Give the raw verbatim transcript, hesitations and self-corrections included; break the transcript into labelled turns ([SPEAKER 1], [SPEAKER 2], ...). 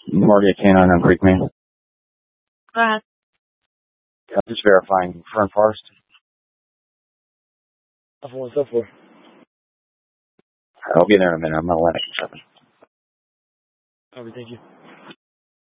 [SPEAKER 1] Morgan Canine on Creek, man.
[SPEAKER 2] Go ahead.
[SPEAKER 1] I'm just verifying. Fern Forest.
[SPEAKER 3] Alpha one so four.
[SPEAKER 1] I'll be there in a minute. I'm not letting it happen.
[SPEAKER 3] Alright, thank you.